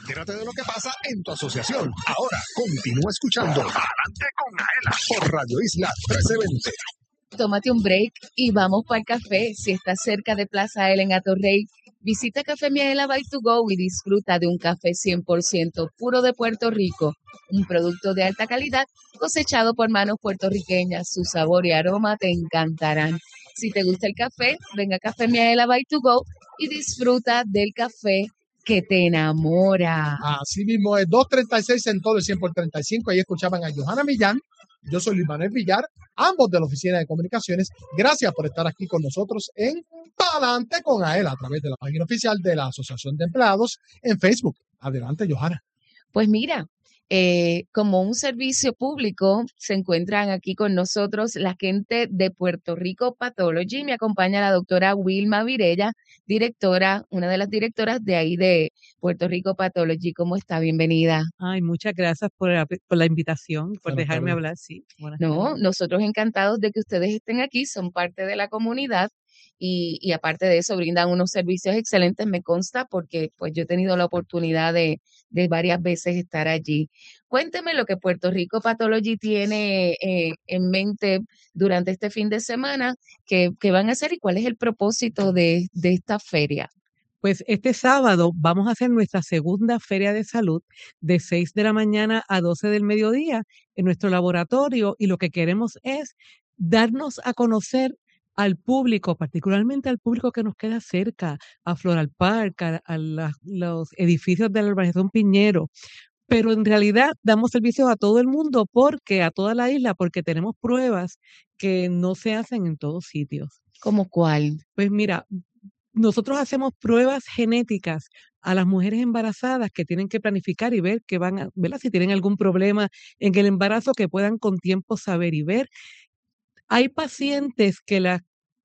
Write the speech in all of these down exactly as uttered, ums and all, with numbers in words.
Entérate de lo que pasa en tu asociación. Ahora continúa escuchando Adelante con Aela por Radio Isla trece veinte. Tómate un break y vamos para el café. Si estás cerca de Plaza Ela en Atorrey, visita Café Miaela by to go y disfruta de un café cien por ciento puro de Puerto Rico, un producto de alta calidad cosechado por manos puertorriqueñas. Su sabor y aroma te encantarán. Si te gusta el café, ven a Café Miaela by to go y disfruta del café que te enamora. Así mismo es, dos treinta y seis en todo el cien por treinta y cinco. Ahí escuchaban a Johanna Millán. Yo soy Luis Manuel Villar, ambos de la Oficina de Comunicaciones. Gracias por estar aquí con nosotros en Palante con Aela a través de la página oficial de la Asociación de Empleados en Facebook. Adelante, Johanna. Pues mira, eh, como un servicio público, se encuentran aquí con nosotros la gente de Puerto Rico Pathology. Me acompaña la doctora Wilma Virella, directora, una de las directoras de ahí de Puerto Rico Pathology. ¿Cómo está? Bienvenida. Ay, muchas gracias por la, por la invitación, por Buenas dejarme tardes. hablar. Sí, buenas No, tardes. nosotros encantados de que ustedes estén aquí, son parte de la comunidad y, y aparte de eso brindan unos servicios excelentes, me consta, porque pues yo he tenido la oportunidad de, de varias veces estar allí. Cuénteme lo que Puerto Rico Pathology tiene eh, en mente durante este fin de semana, que, que van a hacer y cuál es el propósito de, de esta feria. Pues este sábado vamos a hacer nuestra segunda feria de salud de seis de la mañana a doce del mediodía en nuestro laboratorio, y lo que queremos es darnos a conocer al público, particularmente al público que nos queda cerca, a Floral Park, a, a la- los edificios de la urbanización Piñero. Pero en realidad damos servicios a todo el mundo, porque a toda la isla, porque tenemos pruebas que no se hacen en todos sitios. ¿Cómo cuál? Pues mira, nosotros hacemos pruebas genéticas a las mujeres embarazadas que tienen que planificar y ver que van a, ¿verdad? Si tienen algún problema en el embarazo, que puedan con tiempo saber y ver. Hay pacientes que la,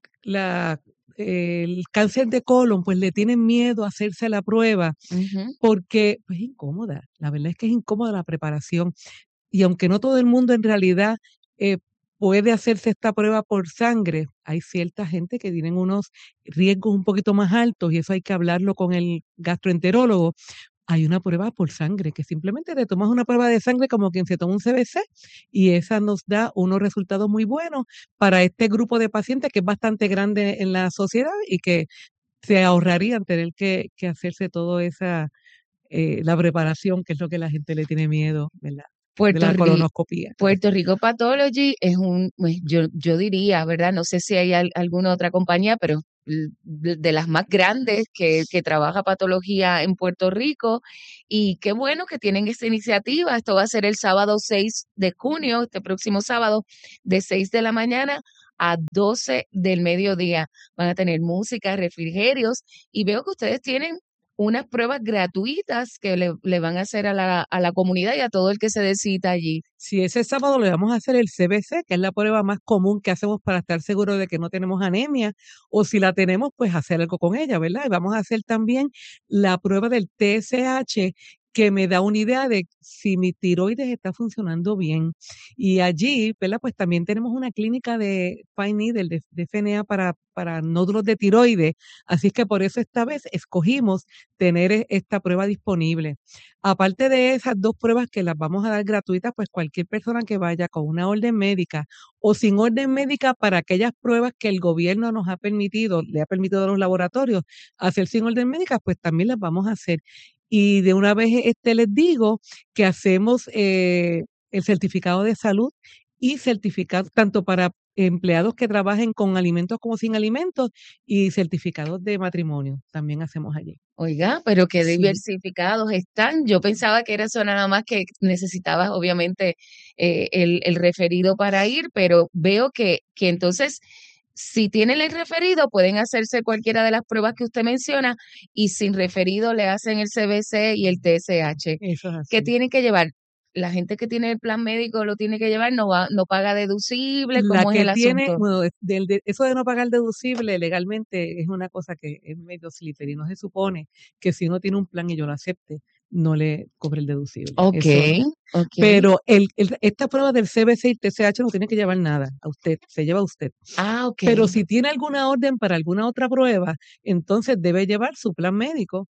la, eh, el cáncer de colon, pues le tienen miedo a hacerse la prueba Ujú. porque pues, es incómoda. La verdad es que es incómoda la preparación. Y aunque no todo el mundo en realidad eh, puede hacerse esta prueba por sangre, hay cierta gente que tienen unos riesgos un poquito más altos, y eso hay que hablarlo con el gastroenterólogo. Hay una prueba por sangre, que simplemente te tomas una prueba de sangre como quien se toma un C B C, y esa nos da unos resultados muy buenos para este grupo de pacientes, que es bastante grande en la sociedad y que se ahorrarían tener que, que hacerse toda esa, eh, la preparación, que es lo que la gente le tiene miedo, ¿verdad? De Puerto la Rico. colonoscopía. Puerto Rico Pathology es un, pues, yo, yo diría, ¿verdad? No sé si hay al- alguna otra compañía, pero l- de, de las más grandes que, que trabaja patología en Puerto Rico. Y qué bueno que tienen esta iniciativa. Esto va a ser el sábado seis de junio, este próximo sábado, de seis de la mañana a doce del mediodía. Van a tener música, refrigerios, y veo que ustedes tienen unas pruebas gratuitas que le, le van a hacer a la, a la comunidad y a todo el que se decita allí. Si ese sábado le vamos a hacer el C B C, que es la prueba más común que hacemos para estar seguros de que no tenemos anemia, o si la tenemos, pues hacer algo con ella, ¿verdad? Y vamos a hacer también la prueba del T S H, que me da una idea de si mi tiroides está funcionando bien. Y allí, ¿verdad? Pues también tenemos una clínica de Fine Needle, de, de F N A para, para nódulos de tiroides. Así que por eso esta vez escogimos tener e- esta prueba disponible. Aparte de esas dos pruebas que las vamos a dar gratuitas, pues cualquier persona que vaya con una orden médica o sin orden médica, para aquellas pruebas que el gobierno nos ha permitido, le ha permitido a los laboratorios hacer sin orden médica, pues también las vamos a hacer. Y de una vez este les digo que hacemos eh, el certificado de salud y certificados tanto para empleados que trabajen con alimentos como sin alimentos, y certificados de matrimonio también hacemos allí. Oiga, pero qué Sí. diversificados están. Yo pensaba que era eso nada más, que necesitabas obviamente eh, el, el referido para ir, pero veo que, que entonces si tienen el referido pueden hacerse cualquiera de las pruebas que usted menciona, y sin referido le hacen el C B C y el T S H. Eso es ¿Qué así. tienen que llevar? La gente que tiene el plan médico lo tiene que llevar, no va, no paga deducible, La ¿cómo es que el tiene, asunto? bueno, es- del- de- eso de no pagar deducible legalmente es una cosa que es medio slippery. No se supone que si uno tiene un plan y yo lo acepte, no le cobre el deducible. Ok, Eso no. ok. Pero el, el- esta prueba del C B C y T S H no tiene que llevar nada a usted, se lleva a usted. Ah, ok. Pero si tiene alguna orden para alguna otra prueba, entonces debe llevar su plan médico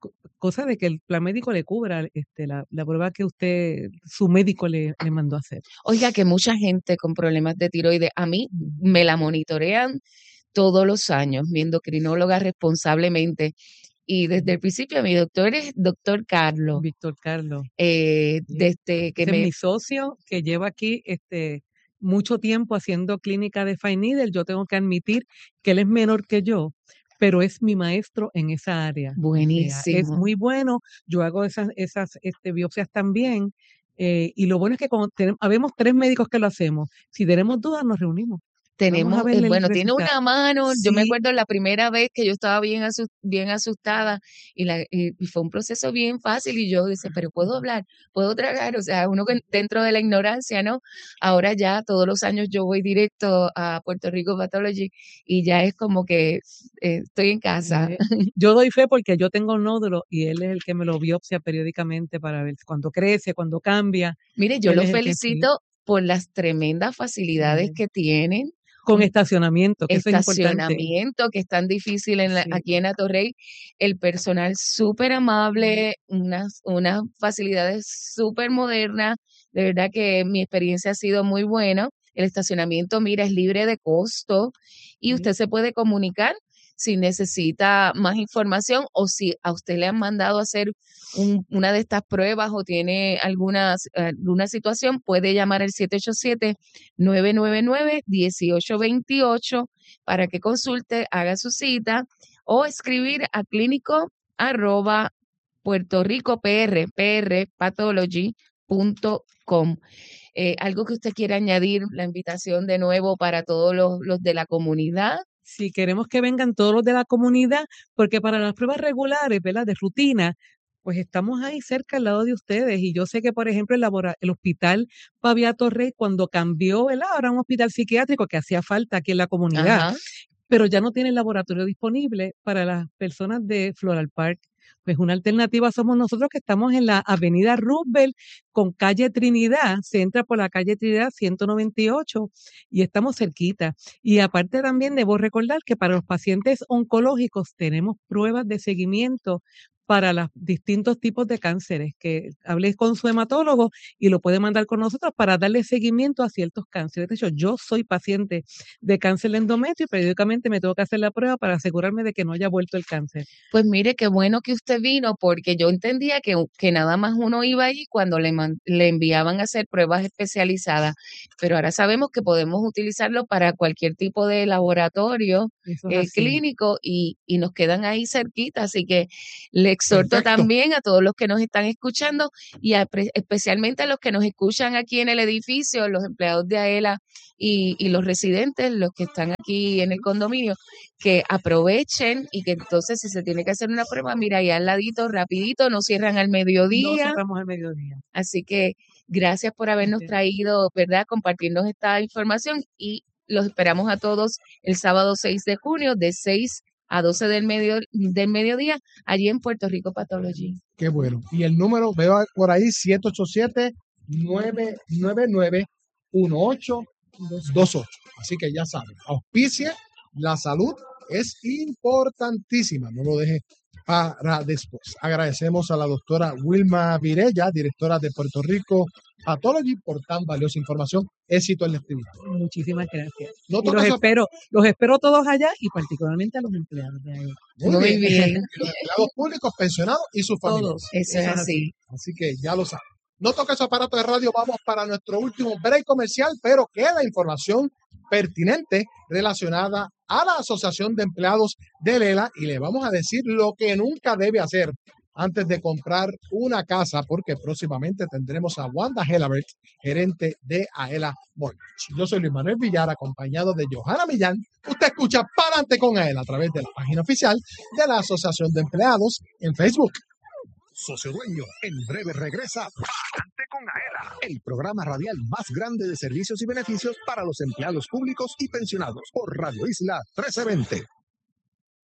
cosa de que el plan médico le cubra este, la, la prueba que usted, su médico le, le mandó a hacer. Oiga, que mucha gente con problemas de tiroides, a mí me la monitorean todos los años, mi endocrinóloga responsablemente. Y desde el principio mi doctor es doctor Carlos. Víctor Carlos. Eh, desde que Ese me... es mi socio que lleva aquí este mucho tiempo haciendo clínica de fine needle. Yo tengo que admitir que él es menor que yo, pero es mi maestro en esa área. Buenísimo. O sea, es muy bueno. Yo hago esas, esas este, biopsias también. Eh, y lo bueno es que cuando tenemos, habemos tres médicos que lo hacemos. Si tenemos dudas, nos reunimos. Tenemos, eh, bueno, tiene una mano, sí. Yo me acuerdo la primera vez que yo estaba bien, asu bien asustada y, la, y, y fue un proceso bien fácil y yo decía, pero puedo hablar, puedo tragar, o sea, uno que dentro de la ignorancia, ¿no? Ahora ya todos los años yo voy directo a Puerto Rico Pathology y ya es como que eh, estoy en casa. Eh, yo doy fe porque yo tengo un nódulo y él es el que me lo biopsia periódicamente para ver cuando crece, cuando cambia. Mire, yo él lo es el que- felicito por las tremendas facilidades Sí. que tienen. Con estacionamiento, que eso es importante. Estacionamiento, que es tan difícil en la, Sí. aquí en Atorrey, el personal súper amable, unas, unas facilidades súper modernas, de verdad que mi experiencia ha sido muy buena. El estacionamiento, mira, es libre de costo y Sí. usted se puede comunicar si necesita más información o si a usted le han mandado a hacer un, una de estas pruebas o tiene alguna, alguna situación, puede llamar al siete ocho siete, nueve nueve nueve, uno ocho dos ocho para que consulte, haga su cita o escribir a clínico arroba Puerto Rico P R, P R pathology punto com. Eh, algo que usted quiera añadir, la invitación de nuevo para todos los, los de la comunidad. Si queremos que vengan todos los de la comunidad, porque para las pruebas regulares, ¿verdad? De rutina, pues estamos ahí cerca al lado de ustedes. Y yo sé que, por ejemplo, el, labora el hospital Paviato Rey, cuando cambió, ¿verdad? Ahora un hospital psiquiátrico que hacía falta aquí en la comunidad, Ajá. pero ya no tiene laboratorio disponible para las personas de Floral Park. Pues una alternativa somos nosotros que estamos en la avenida Roosevelt con calle Trinidad, se entra por la calle Trinidad ciento noventa y ocho y estamos cerquita. Y aparte también debo recordar que para los pacientes oncológicos tenemos pruebas de seguimiento para los distintos tipos de cánceres, que hables con su hematólogo y lo puede mandar con nosotros para darle seguimiento a ciertos cánceres. De hecho, yo soy paciente de cáncer de endometrio y periódicamente me tengo que hacer la prueba para asegurarme de que no haya vuelto el cáncer. Pues mire, qué bueno que usted vino, porque yo entendía que, que nada más uno iba ahí cuando le, man, le enviaban a hacer pruebas especializadas, pero ahora sabemos que podemos utilizarlo para cualquier tipo de laboratorio eh, clínico y, y nos quedan ahí cerquita, así que le exhorto Perfecto. también a todos los que nos están escuchando y a, especialmente a los que nos escuchan aquí en el edificio, los empleados de AELA y, y los residentes, los que están aquí en el condominio, que aprovechen y que entonces si se tiene que hacer una prueba, mira, ahí al ladito, rapidito, no cierran al mediodía. No cerramos al mediodía. Así que gracias por habernos Okay. traído, ¿verdad? Compartirnos esta información y los esperamos a todos el sábado seis de junio de seis a doce del, medio, del mediodía allí en Puerto Rico Pathology. Qué bueno. Y el número, veo por ahí, siete ocho siete, nueve nueve nueve, uno ocho dos ocho. Así que ya saben, auspicie, la salud es importantísima, no lo deje para después. Agradecemos a la doctora Wilma Virella, directora de Puerto Rico Pathology, por tan valiosa información. Éxito en la actividad. Muchísimas gracias. No y los espero, los espero todos allá y particularmente a los empleados de ahí. Muy, Muy bien. bien. Los empleados públicos, pensionados y sus familias. Todos. Eso es así. Así que ya lo saben. No toque su aparato de radio, vamos para nuestro último break comercial, pero queda información pertinente relacionada a la Asociación de Empleados de Lela y le vamos a decir lo que nunca debe hacer antes de comprar una casa, porque próximamente tendremos a Wanda Helabert, gerente de AELA Mortgage. Yo soy Luis Manuel Villar, acompañado de Johanna Millán. Usted escucha Pa'lante con AELA a través de la página oficial de la Asociación de Empleados en Facebook. Socio Dueño, en breve regresa Pa'lante con AELA, el programa radial más grande de servicios y beneficios para los empleados públicos y pensionados por Radio Isla trece veinte.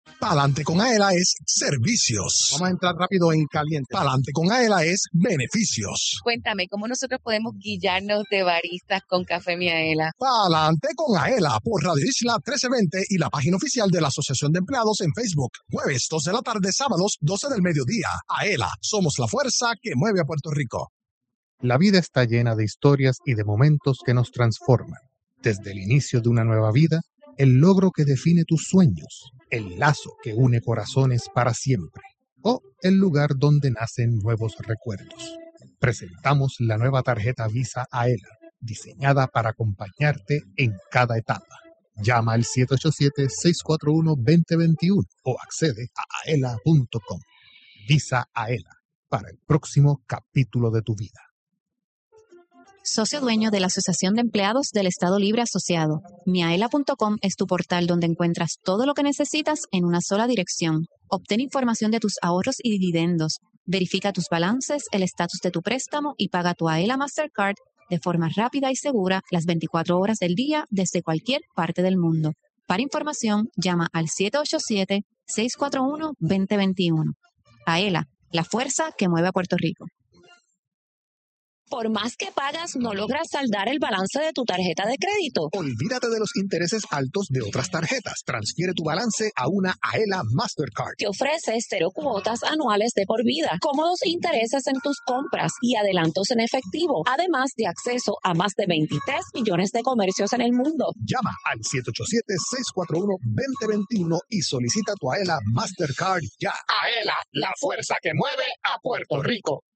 Pa'lante con Aela es servicios. Vamos a entrar rápido en caliente. Pa'lante con Aela es beneficios. Cuéntame, ¿cómo nosotros podemos guiarnos de baristas con Café Miaela? Pa'lante con Aela por Radio Isla trece veinte y la página oficial de la Asociación de Empleados en Facebook. Jueves dos de la tarde, sábados doce del mediodía. Aela, somos la fuerza que mueve a Puerto Rico. La vida está llena de historias y de momentos que nos transforman. Desde el inicio de una nueva vida, el logro que define tus sueños, el lazo que une corazones para siempre, o el lugar donde nacen nuevos recuerdos. Presentamos la nueva tarjeta Visa Aela, diseñada para acompañarte en cada etapa. Llama al siete ocho siete, seis cuatro uno, dos cero dos uno o accede a aela punto com. Visa Aela, para el próximo capítulo de tu vida. Socio dueño de la Asociación de Empleados del Estado Libre Asociado. Miaela punto com es tu portal donde encuentras todo lo que necesitas en una sola dirección. Obtén información de tus ahorros y dividendos. Verifica tus balances, el estatus de tu préstamo y paga tu Aela Mastercard de forma rápida y segura las veinticuatro horas del día desde cualquier parte del mundo. Para información, llama al siete ocho siete, seis cuatro uno, dos cero dos uno. Aela, la fuerza que mueve a Puerto Rico. Por más que pagas, no logras saldar el balance de tu tarjeta de crédito. Olvídate de los intereses altos de otras tarjetas. Transfiere tu balance a una Aela Mastercard. Te ofrece cero cuotas anuales de por vida, cómodos intereses en tus compras y adelantos en efectivo, además de acceso a más de veintitrés millones de comercios en el mundo. Llama al siete ocho siete, seis cuatro uno, dos cero dos uno y solicita tu Aela Mastercard ya. Aela, la fuerza que mueve a Puerto Rico.